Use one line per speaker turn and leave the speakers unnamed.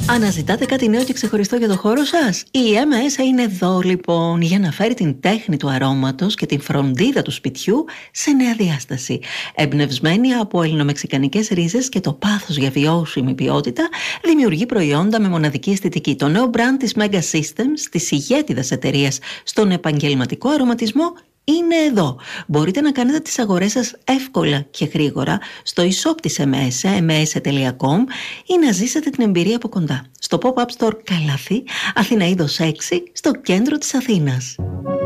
Αναζητάτε κάτι νέο και ξεχωριστό για το χώρο σας? Η MS είναι εδώ λοιπόν για να φέρει την τέχνη του αρώματος και την φροντίδα του σπιτιού σε νέα διάσταση. Εμπνευσμένη από ελληνομεξικανικές ρίζες και το πάθος για βιώσιμη ποιότητα, δημιουργεί προϊόντα με μοναδική αισθητική. Το νέο brand της Mega Systems, της ηγέτιδας εταιρείας στον επαγγελματικό αρωματισμό, είναι εδώ. Μπορείτε να κάνετε τις αγορές σας εύκολα και γρήγορα στο e-shop της MS, ms.com, ή να ζήσετε την εμπειρία από κοντά στο pop-up store Καλάθι, Αθηναΐδος 6, στο κέντρο της Αθήνας.